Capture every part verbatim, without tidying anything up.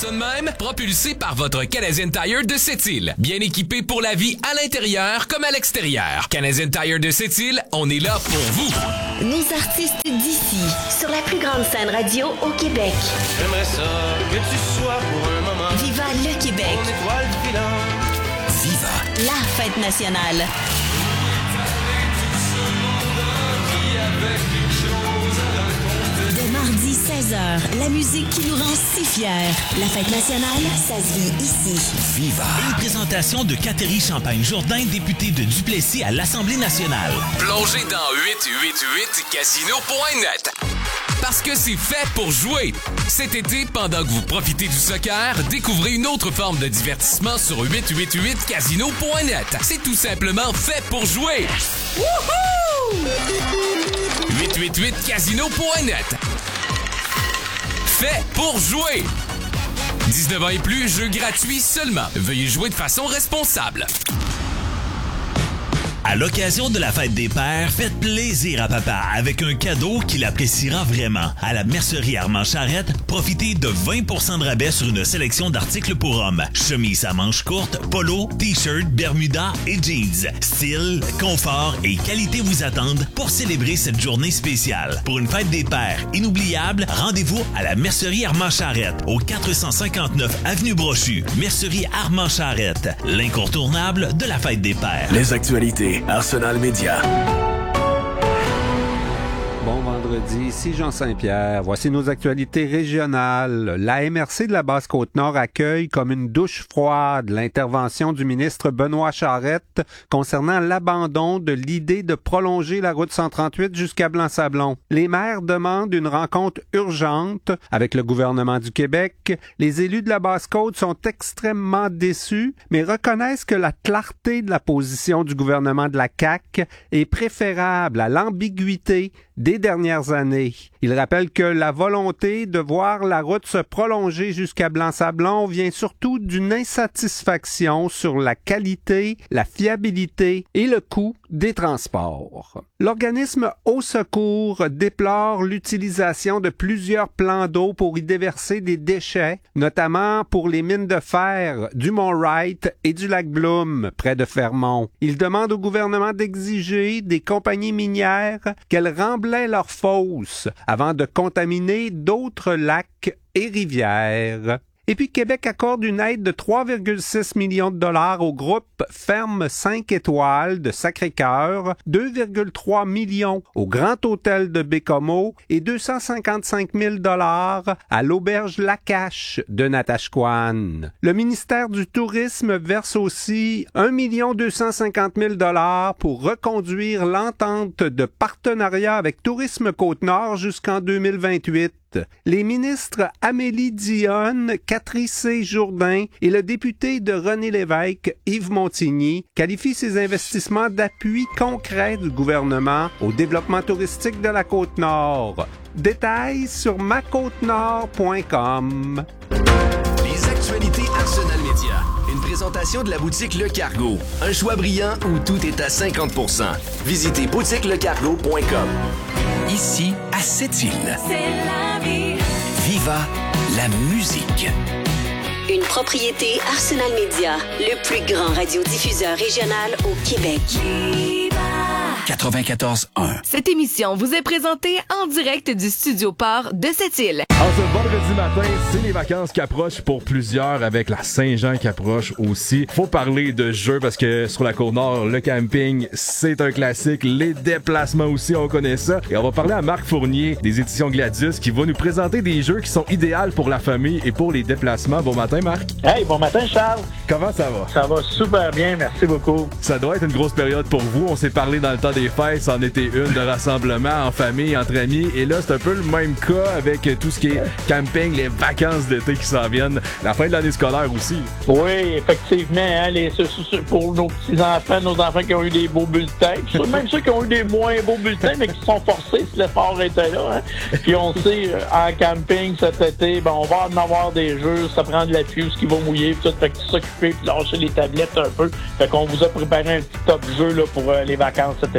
ça de même? Propulsé par votre Canadian Tire de Sept-Îles. Bien équipé pour la vie à l'intérieur comme à l'extérieur. Canadian Tire de Sept-Îles, on est là pour vous. Nos artistes d'ici, sur la plus grande scène radio au Québec. J'aimerais ça que tu sois pour un moment. Viva le Québec. Mon étoile filante. Viva la fête nationale. Dès mardi seize heures, la musique qui nous rend si fiers. La fête nationale, ça se vit ici. Viva. Une présentation de Catherine Champagne-Jourdain, députée de Duplessis à l'Assemblée nationale. Plongez dans huit huit huit casino point net. Parce que c'est fait pour jouer. Cet été, pendant que vous profitez du soccer, découvrez une autre forme de divertissement sur huit huit huit casino point net. C'est tout simplement fait pour jouer. Wouhou! huit huit huit casino point net. Fait pour jouer. dix-neuf ans et plus, jeu gratuit seulement. Veuillez jouer de façon responsable. À l'occasion de la fête des pères, faites plaisir à papa avec un cadeau qu'il appréciera vraiment. À la Mercerie Armand Charrette, profitez de vingt pour cent de rabais sur une sélection d'articles pour hommes. Chemise à manches courtes, polo, t-shirt, bermuda et jeans. Style, confort et qualité vous attendent pour célébrer cette journée spéciale. Pour une fête des pères inoubliable, rendez-vous à la Mercerie Armand Charrette, au quatre cent cinquante-neuf avenue Brochu. Mercerie Armand Charrette, l'incontournable de la fête des pères. Les actualités. Arsenal Média. Bon vendredi, ici Jean Saint-Pierre. Voici nos actualités régionales. La M R C de la Basse-Côte-Nord accueille comme une douche froide l'intervention du ministre Benoît Charette concernant l'abandon de l'idée de prolonger la route cent trente-huit jusqu'à Blanc-Sablon. Les maires demandent une rencontre urgente avec le gouvernement du Québec. Les élus de la Basse-Côte sont extrêmement déçus, mais reconnaissent que la clarté de la position du gouvernement de la C A Q est préférable à l'ambiguïté des dernières années. Il rappelle que la volonté de voir la route se prolonger jusqu'à Blanc-Sablon vient surtout d'une insatisfaction sur la qualité, la fiabilité et le coût des transports. L'organisme Au Secours déplore l'utilisation de plusieurs plans d'eau pour y déverser des déchets, notamment pour les mines de fer du Mont-Wright et du lac Bloom, près de Fermont. Il demande au gouvernement d'exiger des compagnies minières qu'elles remblaient leurs fosses avant de contaminer d'autres lacs et rivières. Et puis Québec accorde une aide de trois virgule six millions de dollars au groupe Ferme cinq étoiles de Sacré-Cœur, deux virgule trois millions au Grand Hôtel de Bécomo et deux cent cinquante-cinq mille dollars à l'Auberge Lacache de Natashquan. Le ministère du Tourisme verse aussi un million deux cent cinquante mille dollars pour reconduire l'entente de partenariat avec Tourisme Côte-Nord jusqu'en deux mille vingt-huit. Les ministres Amélie Dionne, Catherine C. Jourdain et le député de René-Lévesque, Yves Montigny, qualifient ces investissements d'appui concret du gouvernement au développement touristique de la Côte-Nord. Détails sur ma côte nord point com. Les actualités Arsenal Média. Une présentation de la boutique Le Cargo. Un choix brillant où tout est à cinquante pour cent. Visitez boutique le cargo point com. Ici, à Sept-Îles. C'est la vie. Viva la musique. Une propriété Arsenal Média, le plus grand radiodiffuseur régional au Québec. quatre-vingt-quatorze un. Cette émission vous est présentée en direct du Studio Port de Sept-Îles. En ce vendredi matin, c'est les vacances qui approchent pour plusieurs, avec la Saint-Jean qui approche aussi. Faut parler de jeux parce que sur la Côte-Nord, le camping, c'est un classique. Les déplacements aussi, on connaît ça. Et on va parler à Marc Fournier des éditions Gladius qui va nous présenter des jeux qui sont idéaux pour la famille et pour les déplacements. Bon matin, Marc. Hey, bon matin, Charles. Comment ça va? Ça va super bien, merci beaucoup. Ça doit être une grosse période pour vous. On s'est parlé dans le temps des fêtes, c'en était une de rassemblement en famille, entre amis. Et là, c'est un peu le même cas avec tout ce qui est camping, les vacances d'été qui s'en viennent, la fin de l'année scolaire aussi. Oui, effectivement, hein, les, pour nos petits-enfants, nos enfants qui ont eu des beaux bulletins, même ceux qui ont eu des moins beaux bulletins, mais qui se sont forcés si l'effort était là. Hein. Puis on sait, en camping cet été, ben, on va en avoir des jeux, ça prend de l'appui, ce qui va mouiller, puis tout, fait que s'occuper, puis lâcher les tablettes un peu. Fait qu'on vous a préparé un petit top jeu là, pour euh, les vacances cet été.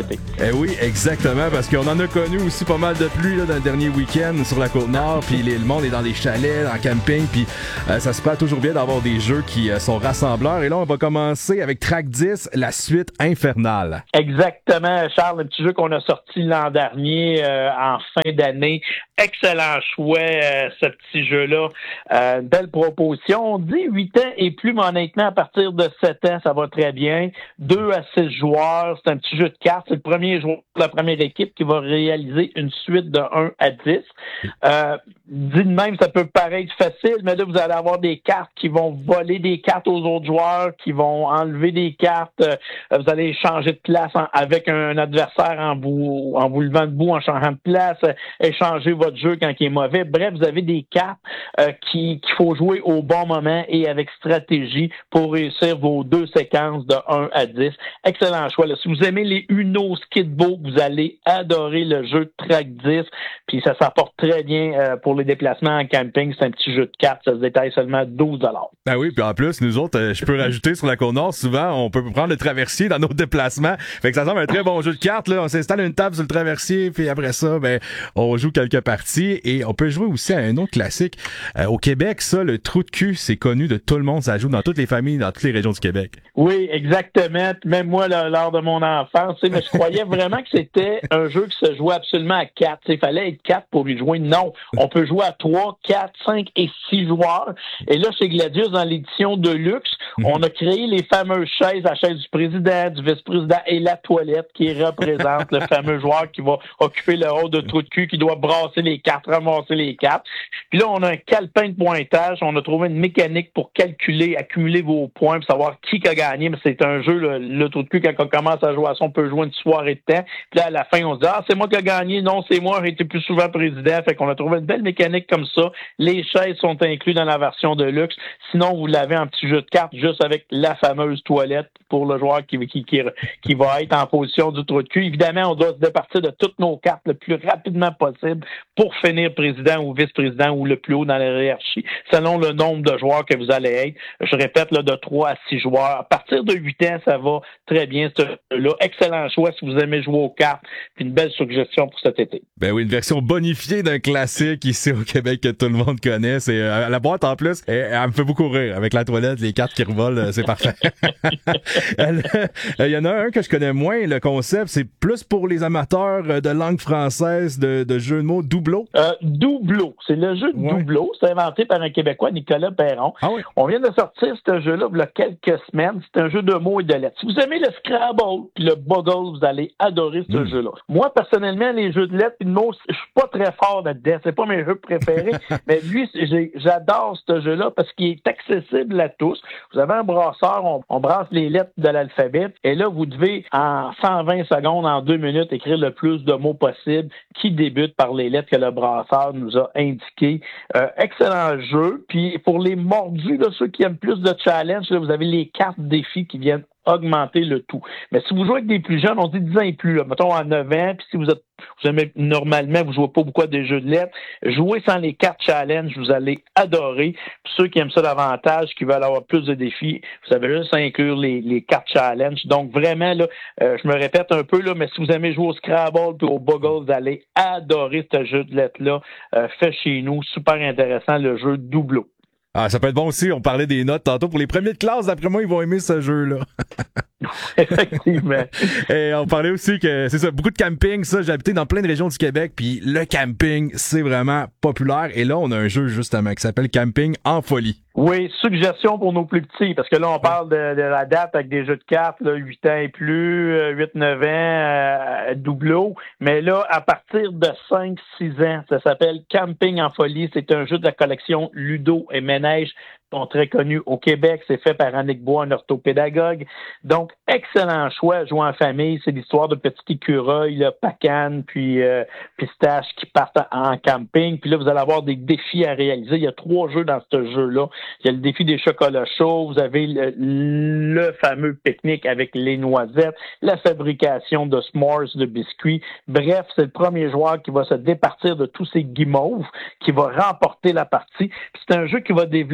été. Eh oui, exactement, parce qu'on en a connu aussi pas mal de pluie là, dans le dernier week-end sur la Côte-Nord, puis le monde est dans des chalets, en camping, puis euh, ça se passe toujours bien d'avoir des jeux qui euh, sont rassembleurs. Et là, on va commencer avec Track dix, la suite infernale. Exactement, Charles, le petit jeu qu'on a sorti l'an dernier euh, en fin d'année. Excellent choix, euh, ce petit jeu-là. Euh, belle proposition. On dit huit ans et plus, mais honnêtement, à partir de sept ans, ça va très bien. deux à six joueurs, c'est un petit jeu de cartes. C'est le premier joueur de la première équipe qui va réaliser une suite de un à dix. Euh, dit de même, ça peut paraître facile, mais là, vous allez avoir des cartes qui vont voler des cartes aux autres joueurs, qui vont enlever des cartes. Euh, vous allez changer de place en, avec un adversaire en vous, en vous levant debout, en changeant de place, euh, échanger votre jeu quand il est mauvais. Bref, vous avez des cartes euh, qui, qu'il faut jouer au bon moment et avec stratégie pour réussir vos deux séquences de un à dix. Excellent choix. Là. Si vous aimez les Uno Skidbo, vous allez adorer le jeu de Track dix. Puis ça s'apporte très bien euh, pour les déplacements en camping. C'est un petit jeu de cartes. Ça se détaille seulement douze dollars. Ben oui, puis en plus, nous autres, euh, je peux rajouter sur la Côte-Nord, souvent, on peut prendre le traversier dans nos déplacements. Fait que ça semble un très bon jeu de cartes. Là. On s'installe une table sur le traversier, puis après ça, ben, on joue quelques parties. Et on peut jouer aussi à un autre classique. Euh, au Québec, ça, le trou de cul, c'est connu de tout le monde. Ça joue dans toutes les familles, dans toutes les régions du Québec. Oui, exactement. Même moi, là, lors de mon enfance, mais je croyais vraiment que c'était un jeu qui se jouait absolument à quatre. Il fallait être quatre pour lui jouer. Non, on peut jouer à trois, quatre, cinq et six joueurs. Et là, chez Gladius, dans l'édition de luxe, mm-hmm. on a créé les fameuses chaises, la chaise du président, du vice-président et la toilette qui représente le fameux joueur qui va occuper le rôle de trou de cul, qui doit brasser les cartes, ramasser les cartes. Puis là, on a un calepin de pointage. On a trouvé une mécanique pour calculer, accumuler vos points, pour savoir qui a gagné. Mais c'est un jeu, le, le trou de cul, quand on commence à jouer à ça, on peut jouer une soirée de temps. Puis là, à la fin, on se dit, ah, c'est moi qui ai gagné. Non, c'est moi, j'ai été plus souvent président. Fait qu'on a trouvé une belle mécanique comme ça. Les chaises sont incluses dans la version de luxe. Sinon, vous l'avez en petit jeu de cartes, juste avec la fameuse toilette pour le joueur qui, qui, qui, qui va être en position du trou de cul. Évidemment, on doit se départir de toutes nos cartes le plus rapidement possible pour finir président ou vice-président ou le plus haut dans la hiérarchie, selon le nombre de joueurs que vous allez être. Je répète, là, de trois à six joueurs. À partir de huit ans, ça va très bien, ce jeu-là. Excellent choix si vous aimez jouer aux cartes. Puis une belle suggestion pour cet été. Ben oui, une version bonifiée d'un classique ici au Québec que tout le monde connaît. C'est euh, la boîte en plus, elle, elle me fait beaucoup rire. Avec la toilette, les cartes qui revolent, c'est parfait. Il y en a un que je connais moins. Le concept, c'est plus pour les amateurs de langue française, de, de jeux de mots. Doubleau? Euh, Doubleau. C'est le jeu de ouais. Doubleau. C'est inventé par un Québécois, Nicolas Perron. Ah oui. On vient de sortir ce jeu-là il y a quelques semaines. C'est un jeu de mots et de lettres. Si vous aimez le Scrabble puis le Boggle, vous allez adorer ce mmh. jeu-là. Moi, personnellement, les jeux de lettres et de mots, je suis pas très fort là-dedans. C'est pas mes jeux préférés. Mais lui, j'ai, j'adore ce jeu-là parce qu'il est accessible à tous. Vous avez un brasseur, on, on brasse les lettres de l'alphabet. Et là, vous devez, en cent vingt secondes, en deux minutes, écrire le plus de mots possible qui débutent par les lettres que le brasseur nous a indiquées. Euh, excellent jeu. Puis pour les mordus, là, ceux qui aiment plus de challenge, là, vous avez les cartes défis qui viennent augmenter le tout. Mais si vous jouez avec des plus jeunes, on dit dix ans et plus, là, mettons à neuf ans, puis si vous êtes vous aimez, normalement, vous jouez pas beaucoup à des jeux de lettres, jouez sans les cartes challenge, vous allez adorer. Puis ceux qui aiment ça davantage, qui veulent avoir plus de défis, vous avez juste à inclure les, les cartes challenge. Donc vraiment, là, euh, je me répète un peu, là, mais si vous aimez jouer au Scrabble puis au Boggle, vous allez adorer ce jeu de lettres-là. Euh, fait chez nous, super intéressant, le jeu Doubleau. Ah, ça peut être bon aussi. On parlait des notes tantôt. Pour les premiers de classe, d'après moi, ils vont aimer ce jeu-là. Effectivement. Et on parlait aussi que c'est ça, beaucoup de camping. Ça, j'ai habité dans plein de régions du Québec, puis le camping, c'est vraiment populaire. Et là, on a un jeu justement qui s'appelle Camping en folie. Oui, suggestion pour nos plus petits, parce que là, on parle de, de la date avec des jeux de cartes, là, huit ans et plus, huit neuf ans, euh, Doubleau. Mais là, à partir de cinq six ans, ça s'appelle Camping en folie. C'est un jeu de la collection Ludo et Ménage, sont très connus au Québec. C'est fait par Annick Bois, un orthopédagogue. Donc, excellent choix à jouer en famille. C'est l'histoire de petit écureuil, là, Pacane, puis euh, Pistache qui partent en camping. Puis là, vous allez avoir des défis à réaliser. Il y a trois jeux dans ce jeu-là. Il y a le défi des chocolats chauds. Vous avez le, le fameux pique-nique avec les noisettes, la fabrication de s'mores, de biscuits. Bref, c'est le premier joueur qui va se départir de tous ces guimauves, qui va remporter la partie. Puis c'est un jeu qui va développer plein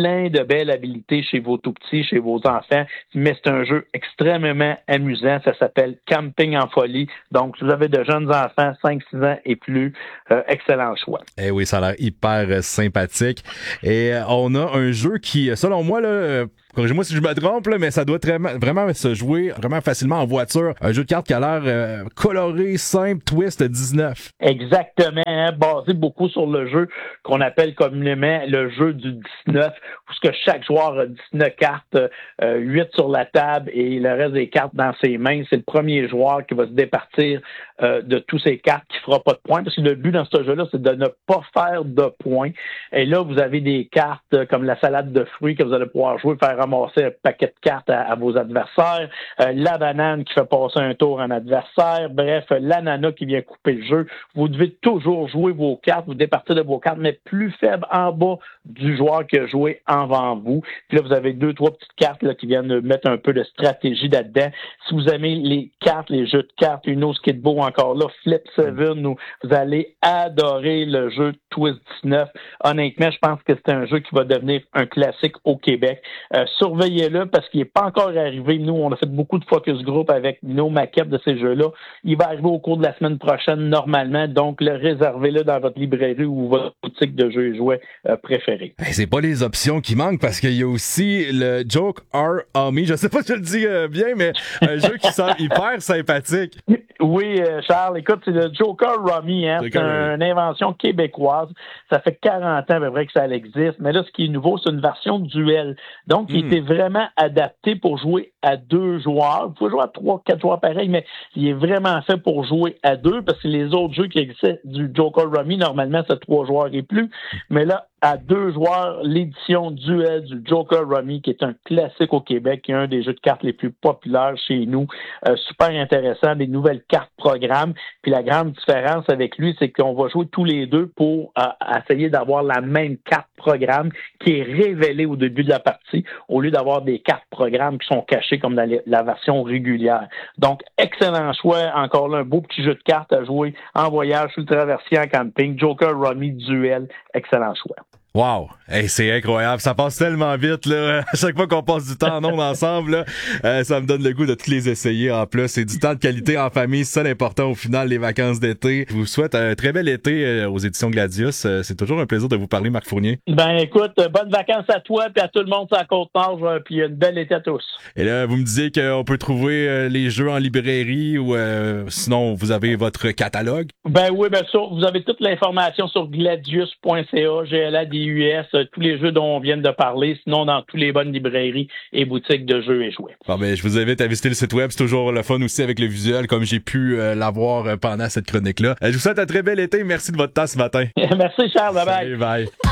plein de belles habiletés chez vos tout-petits, chez vos enfants, mais c'est un jeu extrêmement amusant. Ça s'appelle Camping en folie. Donc, si vous avez de jeunes enfants, cinq six ans et plus, euh, excellent choix. Eh oui, ça a l'air hyper euh, sympathique. Et euh, on a un jeu qui, selon moi, là, euh, corrigez-moi si je me trompe, là, mais ça doit très, vraiment se jouer vraiment facilement en voiture. Un jeu de cartes qui a l'air euh, coloré, simple, twist dix-neuf. Exactement, hein, basé beaucoup sur le jeu qu'on appelle communément le jeu du dix-neuf, où ce que chaque joueur a dix-neuf cartes, euh, huit sur la table et le reste des cartes dans ses mains. C'est le premier joueur qui va se départir euh, de tous ces cartes qui fera pas de points, parce que le but dans ce jeu-là, c'est de ne pas faire de points. Et là, vous avez des cartes euh, comme la salade de fruits que vous allez pouvoir jouer, faire ramasser un paquet de cartes à, à vos adversaires, euh, la banane qui fait passer un tour à un adversaire, bref, l'ananas qui vient couper le jeu. Vous devez toujours jouer vos cartes, vous départir de vos cartes, mais plus faibles en bas du joueur qui a joué avant vous. Puis là, vous avez deux, trois petites cartes là, qui viennent mettre un peu de stratégie là-dedans. Si vous aimez les cartes, les jeux de cartes, Uno, Skidbo, encore là, Flip sept, vous allez adorer le jeu Twist dix-neuf. Honnêtement, je pense que c'est un jeu qui va devenir un classique au Québec. Euh, surveillez-le parce qu'il n'est pas encore arrivé. Nous, on a fait beaucoup de focus group avec nos maquettes de ces jeux-là. Il va arriver au cours de la semaine prochaine normalement, donc le réservez-le dans votre librairie ou votre boutique de jeux et jouets euh, préférée. Hey, c'est pas les options qui manquent parce qu'il y a aussi le Joke R Army. Je sais pas si je le dis euh, bien, mais un jeu qui semble hyper sympathique. Oui, euh, Charles, écoute, c'est le Joker Rummy, hein. C'est un, une invention québécoise. Ça fait quarante ans à peu près que ça existe. Mais là, ce qui est nouveau, c'est une version duel. Donc, il mm. était vraiment adapté pour jouer à deux joueurs. Vous pouvez jouer à trois, quatre joueurs pareils, mais il est vraiment fait pour jouer à deux parce que les autres jeux qui existent du Joker Rummy, normalement, c'est trois joueurs et plus. Mais là, à deux joueurs, l'édition duel du Joker Rummy, qui est un classique au Québec, qui est un des jeux de cartes les plus populaires chez nous. Euh, super intéressant, des nouvelles cartes programme. Puis la grande différence avec lui, c'est qu'on va jouer tous les deux pour euh, essayer d'avoir la même carte programme qui est révélée au début de la partie, au lieu d'avoir des cartes programme qui sont cachées comme dans les, la version régulière. Donc, excellent choix. Encore là, un beau petit jeu de cartes à jouer en voyage, sur le traversier, en camping. Joker Rummy duel, excellent choix. Wow! Hey, c'est incroyable. Ça passe tellement vite, là. À chaque fois qu'on passe du temps en ondes ensemble, là, euh, ça me donne le goût de tous les essayer en plus. C'est du temps de qualité en famille. C'est ça l'important au final, les vacances d'été. Je vous souhaite un très bel été euh, aux éditions Gladius. Euh, c'est toujours un plaisir de vous parler, Marc Fournier. Ben, écoute, bonnes vacances à toi puis à tout le monde sur la Côte-Nord, puis une belle été à tous. Et là, vous me disiez qu'on peut trouver euh, les jeux en librairie ou euh, sinon, vous avez votre catalogue? Ben oui, bien sûr. Vous avez toute l'information sur gladius point c a, G L A D U S, tous les jeux dont on vient de parler, sinon dans toutes les bonnes librairies et boutiques de jeux et jouets. Bon, ben, je vous invite à visiter le site web. C'est toujours le fun aussi avec le visuel, comme j'ai pu euh, l'avoir euh, pendant cette chronique-là. Euh, je vous souhaite un très bel été. Merci de votre temps ce matin. Merci Charles. Bye bye. Salut, bye.